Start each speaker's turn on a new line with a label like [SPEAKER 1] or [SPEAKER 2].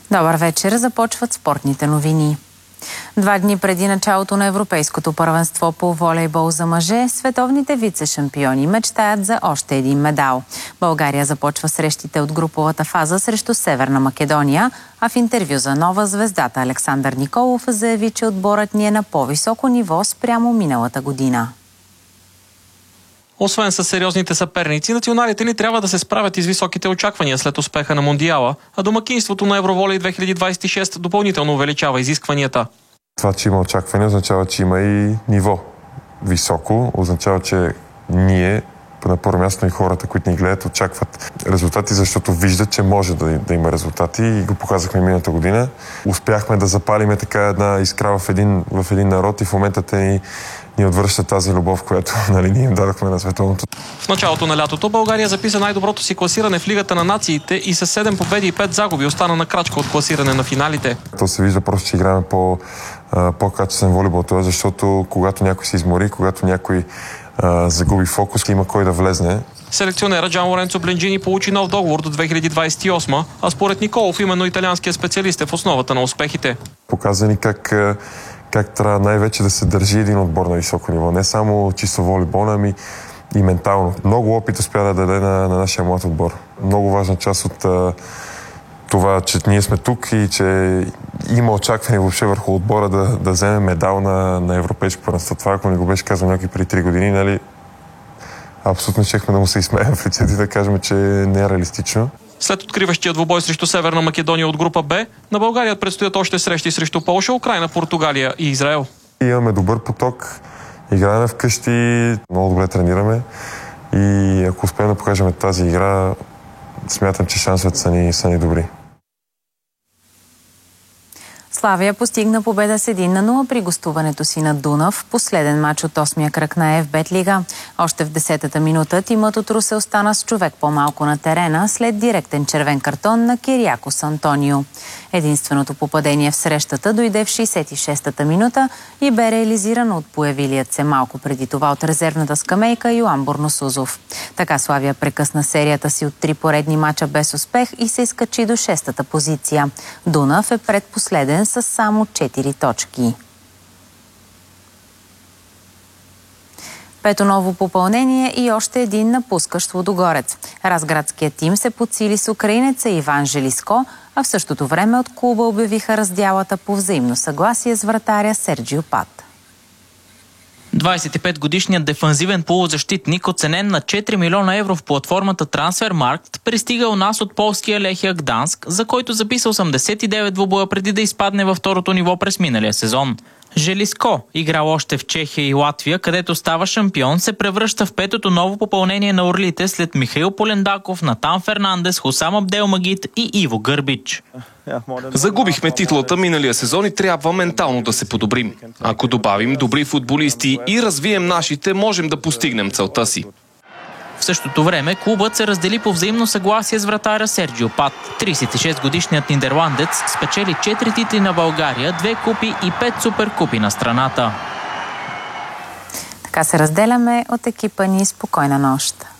[SPEAKER 1] Добър вечер, започват спортните новини. 2 дни преди началото на Европейското първенство по волейбол за мъже, световните вице-шампиони мечтаят за още един медал. България започва срещите от груповата фаза срещу Северна Македония, а в интервю за Нова звездата Александър Николов заяви, че отборът ни е на по-високо ниво спрямо миналата година.
[SPEAKER 2] Освен със сериозните съперници, националите ни трябва да се справят и с високите очаквания след успеха на Мондиала, а домакинството на Евроволей 2026 допълнително увеличава изискванията.
[SPEAKER 3] Това, че има очаквания, означава, че има и ниво високо, означава, че ние, на първо място и хората, които ни гледат, очакват резултати, защото виждат, че може да има резултати и го показахме миналата година. Успяхме да запалиме така една искра в един народ и в момента те ни отвръщат тази любов, която ние им дадохме на световното.
[SPEAKER 2] В началото на лятото България записа най-доброто си класиране в Лигата на нациите и с 7 победи и 5 загуби остана на крачка от класиране на финалите.
[SPEAKER 3] То се вижда просто, че играем по-качествен волейбол, това, защото когато някой се измори, когато някой загуби фокус, има кой да влезне.
[SPEAKER 2] Селекционера Джан Лоренцо Бленджини получи нов договор до 2028, а според Николов именно италианският специалист е в основата на успехите.
[SPEAKER 3] Показа ни как трябва най-вече да се държи един отбор на високо ниво. Не само чисто волейбол, ами и ментално. Много опит успя да даде на нашия млад отбор. Много важна част от това, че ние сме тук и че има очакване въобще върху отбора да вземе медал на европейско първенство. Това, ако ни го беше казал някой преди 3 години, нали, абсолютно щехме да му се изсмеем в лицето и да кажем, че не е реалистично.
[SPEAKER 2] След откриващия двубой срещу Северна Македония от група Б, на България предстоят още срещи срещу Полша, Украйна, Португалия и Израел.
[SPEAKER 3] Имаме добър поток, играем вкъщи, много добре тренираме и ако успеем да покажем тази игра, смятам, че шансовете са ни добри.
[SPEAKER 1] Славия постигна победа с 1-0 при гостуването си на Дунав, последен мач от 8-я кръг на ФБ Лига. Още в 10-та минута тимът от Русе остана с човек по-малко на терена след директен червен картон на Кириакос Антонио. Единственото попадение в срещата дойде в 66-та минута и бе реализирано от появилият се малко преди това от резервната скамейка Йоан Борносузов. Така Славия прекъсна серията си от 3 поредни мача без успех и се изкачи до 6-та позиция. Дунав е предпоследен с само 4 точки. Пето ново попълнение и още един напускащ Лудогорец. Разградският тим се подсили с украинеца Иван Желиско, а в същото време от клуба обявиха раздялата по взаимно съгласие с вратаря Серджио Пат.
[SPEAKER 4] 25-годишният дефанзивен полузащитник, оценен на 4 милиона евро в платформата Трансфермаркт, пристига у нас от полския Лехия Гданск, за който записа 89 двубоя преди да изпадне във второто ниво през миналия сезон. Желиско, играл още в Чехия и Латвия, където става шампион, се превръща в петото ново попълнение на орлите след Михаил Полендаков, Натан Фернандес, Хусам Абделмагид и Иво Гърбич.
[SPEAKER 5] Загубихме титлата миналия сезон и трябва ментално да се подобрим. Ако добавим добри футболисти и развием нашите, можем да постигнем целта си.
[SPEAKER 4] В същото време клубът се раздели по взаимно съгласие с вратаря Серджио Пат. 36-годишният нидерландец спечели 4 титли на България, 2 купи и 5 суперкупи на страната.
[SPEAKER 1] Така се разделяме от екипа ни. Спокойна нощ!